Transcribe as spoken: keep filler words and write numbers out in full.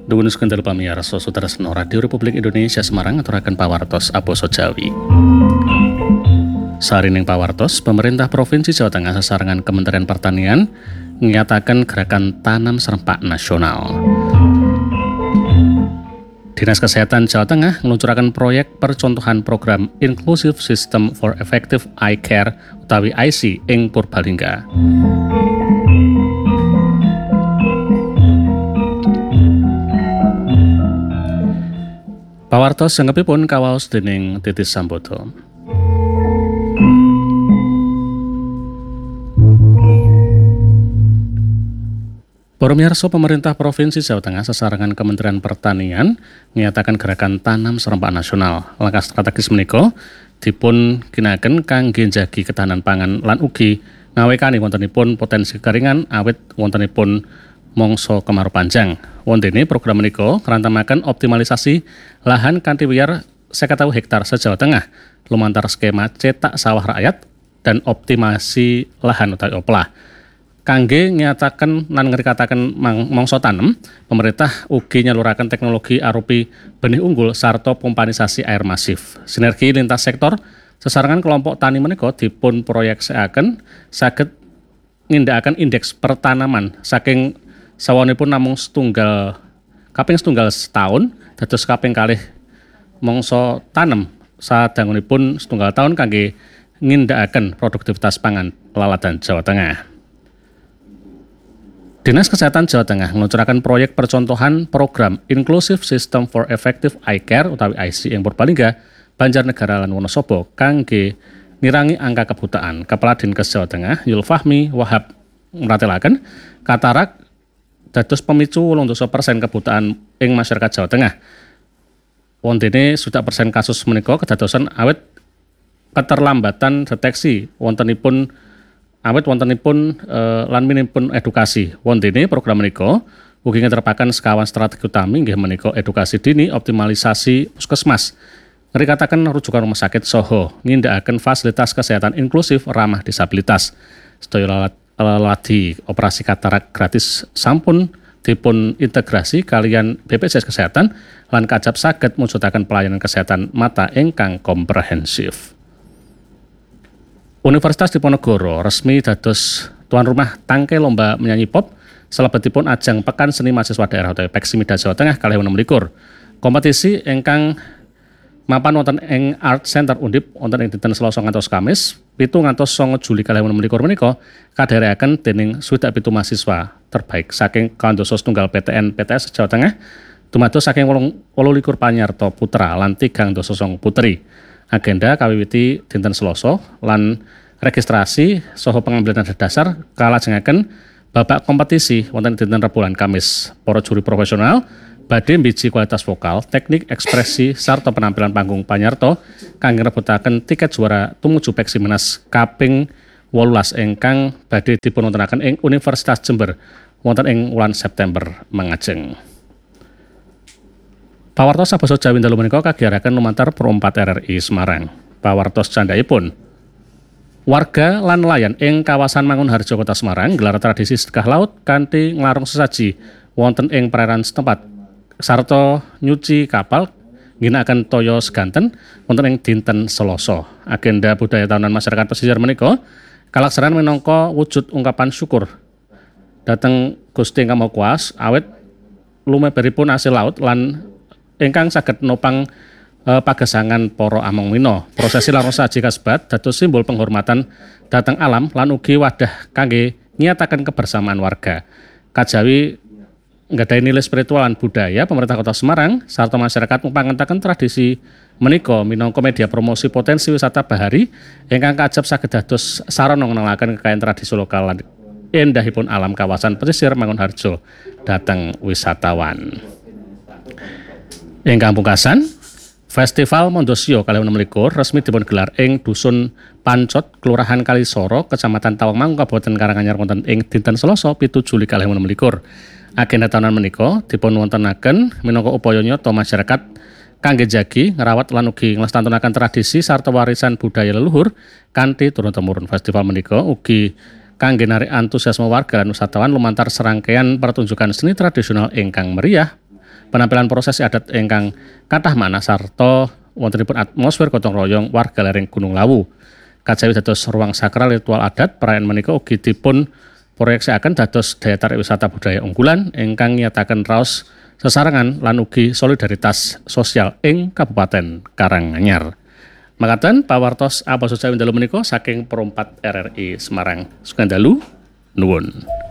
Nuwun sekendel pamirsa Sutresna Radio Republik Indonesia Semarang aturaken pawartos Abasa Jawi. Sarining pawartos, pemerintah Provinsi Jawa Tengah sesarengan Kementerian Pertanian nyatakan gerakan tanam serempak nasional. Dinas Kesehatan Jawa Tengah meluncurkan proyek percontohan program Inclusive System for Effective Eye Care utawi I C ing Purbalingga. Pawartos sanggepipun kawaos dening Titis Sambodo. Para miyarsa, pemerintah Provinsi Jawa Tengah sesarengan Kementerian Pertanian menyatakan gerakan tanam serempak nasional. Langkah strategis menika dipun ginakaken kangge njagi ketahanan pangan lan ugi ngawekani wontenipun potensi kekeringan awit wontenipun mangsa kemarau panjang. Wontene program menika ngrantamaken optimalisasi lahan kanthi wiyar seket ewu hektar se-Jawa Tengah lumantar skema cetak sawah rakyat dan optimasi lahan utawi oplah. Kangge nyataken lan ngrikataken mangsa tanem, pemerintah ugi nyaluraken teknologi arupi benih unggul sarta pompanisasi air masif. Sinergi lintas sektor sesarengan kelompok tani menika dipun proyeksikaken saged ngindakaken indeks pertanaman saking sawanipun namung setunggal kaping setunggal setahun dados kaping kalih mangsa tanem sadangunipun setunggal tahun kangge ngindakaken produktivitas pangan laladan Jawa Tengah. Dinas Kesehatan Jawa Tengah meluncurkan proyek percontohan program Inclusive System for Effective Eye Care utawi I C ing Purbalingga, Banjarnegara lan Wonosobo kangge nirangi angka kebutaan. Kepala Dinkes Jawa Tengah Yul Fahmi Wahab mratelaken katarak dados pemicu wolung dasa persen kebutaan ing masyarakat Jawa Tengah. Wontene swidak persen kasus menika kedadosan awit keterlambatan deteksi wontenipun awit wontenipun e, lan minipun edukasi. Wontene program menika ugi ngeterapaken sekawan strategi utami inggih menika edukasi dini, optimalisasi puskesmas, ngrikataken rujukan rumah sakit saha ngindakaken fasilitas kesehatan inklusif ramah disabilitas. Sedaya ladi operasi katarak gratis sampun dipun integrasi kalian B P Js Kesehatan lan kajab saged mujudaken pelayanan kesehatan mata ingkang komprehensif. Universitas Diponegoro resmi dados tuan rumah tangke lomba menyanyi pop salebetipun ajang Pekan Seni Mahasiswa Daerah atau Peksimida Jawa Tengah kalih enem likur. Kompetisi ingkang mapan wonten ing Art Center Undip wonten ing dinten Selasa ngantos Kamis pitu ngantos sanga Juli kalih enem likur menika kadherekaken dening swidak pitu mahasiswa terbaik saking kawan dasa setunggal P T N P T S Jawa Tengah dumados saking wolu likur panyarta putra lan tigang dasa sanga putri. Agenda kawiwiti dinten Selasa lan registrasi saha pengambilan dasar kalajengaken babak kompetisi wonten dinten Rebo lan Kamis. Para juri profesional badhe mbiji kualitas vokal, teknik ekspresi sarta penampilan panggung panyarta kangge rebutaken tiket juara tumuju Peksimenas kaping wolulas ingkang badhe dipunwontenaken ing Universitas Jember wonten ing wulan September mangajeng. Pawartos Abasa Jawi dalu menika kagiyaraken lumantar Pro empat R R I Semarang. Pawartos candhaipun. Warga lan nelayan ing kawasan Mangunharjo Kota Semarang gelar tradisi sedekah laut kanthi nglarung sesaji wonten ing perairan setempat sarta nyuci kapal ngginakaken toya seganten wonten ing dinten Selasa. Agenda budaya tahunan masyarakat pesisir menika kalaksanan minangka wujud ungkapan syukur dhateng Gusti Ingkang Maha Kuwas awit lumeberipun hasil laut lan ingkang saged nopang e, pagesangan para among mina. Prosesi larung saji kasebat dados simbol penghormatan dhateng alam lan ugi wadah kangge nyataken kebersamaan warga. Kajawi nggadahi nilai spiritual lan budaya, pemerintah Kota Semarang sarta masyarakat mupangentaken tradisi menika minangka media promosi potensi wisata bahari ingkang kajab saged dados sarana ngenalaken kekayaan tradisi lokal lan endahipun alam kawasan pesisir Mangunharjo dhateng wisatawan. Ingkang pungkasan, Festival Mondosio kalih enem likur resmi dipun gelar ing Dusun Pancot, Kelurahan Kalisoro, Kecamatan Tawangmangu, Kabupaten Karanganyar wonten ing dinten Selasa pitu Juli kalih enem likur. Agenda tahunan menika dipun wontenaken minangka upaya nyata masyarakat kangge jagi, ngrawat lan ugi nglestantunaken tradisi sarta warisan budaya leluhur kanthi turun-temurun. Festival menika ugi kangge narik antusiasme warga lan wisatawan lumantar serangkaian pertunjukan seni tradisional ingkang meriah penampilan prosesi adat ingkang kathah makna sarta wontenipun atmosfer gotong royong warga lereng Gunung Lawu. Kajawi dados ruang sakral ritual adat, perayaan menika ugi dipun proyeksiaken dados daya tarik wisata budaya unggulan ingkang nyataken raos sesarengan lan ugi solidaritas sosial ing Kabupaten Karanganyar. Makaten pawartos apa saja dalu menika saking Perumpat R R I Semarang. Sugeng dalu nuwun.